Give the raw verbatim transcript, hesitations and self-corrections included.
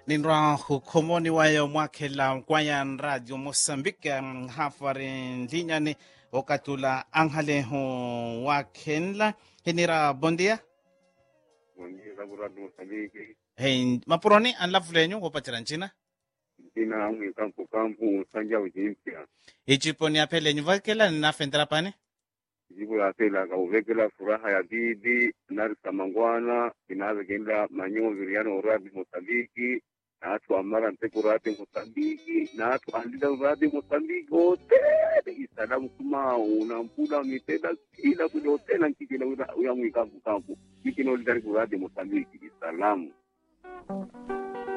Ninra hukomoni wayo mwake la kwaya radio Mosambike hafari linyani okatula anghale hu wakenla hinira bondia. Bondia la radio Mosambike. Hey, mapuroni an laflenyo wapatira nchina. Nchina amu kampu kampu sanja ujimpia. Ichiponi apele nyuvakela na fendra pane. Jibu ya tela ka uvekela furaha ya bibi nari samangwana inawe kenda manyo viriano uradi Mosambiki na atu amara nteku uradi Mosambiki na atu andida uradi Mosambiki hotele isalamu kuma unampula mitela kila kule hotela nkikina uya mwikampu kampu kikina ulitari uradi Mosambiki isalamu.